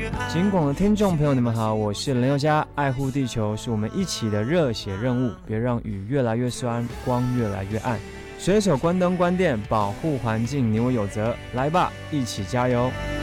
金广的听众朋友，你们好，我是林宥嘉。爱护地球是我们一起的热血任务，别让雨越来越酸，光越来越暗。随手关灯关电，保护环境，你我有责。来吧，一起加油！